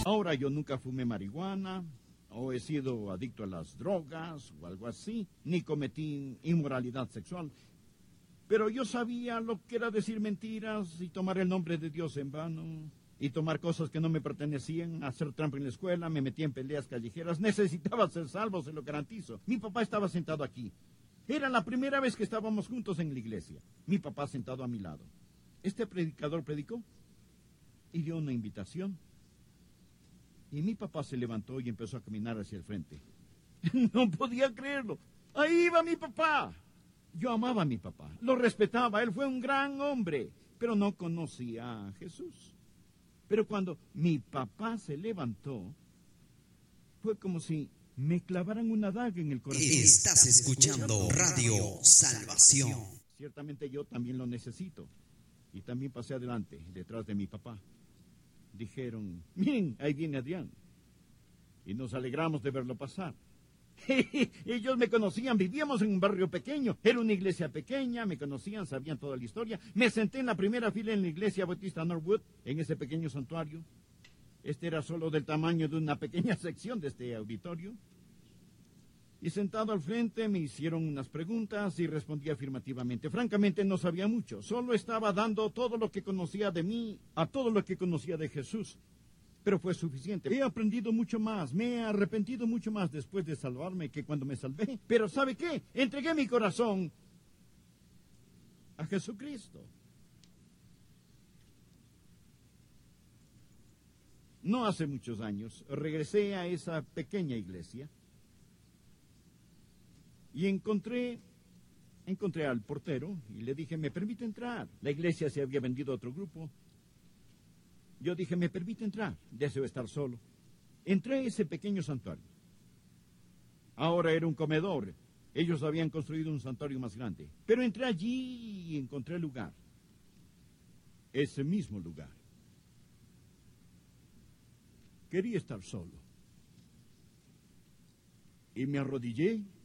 Ahora, yo nunca fumé marihuana, o he sido adicto a las drogas, o algo así, ni cometí inmoralidad sexual. Pero yo sabía lo que era decir mentiras y tomar el nombre de Dios en vano, y tomar cosas que no me pertenecían, hacer trampa en la escuela, me metí en peleas callejeras. Necesitaba ser salvo, se lo garantizo. Mi papá estaba sentado aquí. Era la primera vez que estábamos juntos en la iglesia. Mi papá sentado a mi lado. Este predicador predicó y dio una invitación. Y mi papá se levantó y empezó a caminar hacia el frente. No podía creerlo. Ahí iba mi papá. Yo amaba a mi papá, lo respetaba, él fue un gran hombre, pero no conocía a Jesús. Pero cuando mi papá se levantó, fue como si me clavaran una daga en el corazón. Estás escuchando Radio Salvación. Ciertamente yo también lo necesito. Y también pasé adelante, detrás de mi papá. Dijeron, miren, ahí viene Adrián. Y nos alegramos de verlo pasar. Ellos me conocían, vivíamos en un barrio pequeño, era una iglesia pequeña, me conocían, sabían toda la historia. Me senté en la primera fila en la iglesia bautista Norwood, en ese pequeño santuario. Este era solo del tamaño de una pequeña sección de este auditorio. Y sentado al frente me hicieron unas preguntas y respondí afirmativamente. Francamente no sabía mucho, solo estaba dando todo lo que conocía de mí a todo lo que conocía de Jesús. Pero fue suficiente. He aprendido mucho más, me he arrepentido mucho más después de salvarme que cuando me salvé. Pero ¿sabe qué? Entregué mi corazón a Jesucristo. No hace muchos años regresé a esa pequeña iglesia y encontré al portero y le dije, ¿me permite entrar? La iglesia se había vendido a otro grupo. Yo dije, ¿me permite entrar? Deseo estar solo. Entré a ese pequeño santuario. Ahora era un comedor. Ellos habían construido un santuario más grande. Pero entré allí y encontré el lugar. Ese mismo lugar. Quería estar solo. Y me arrodillé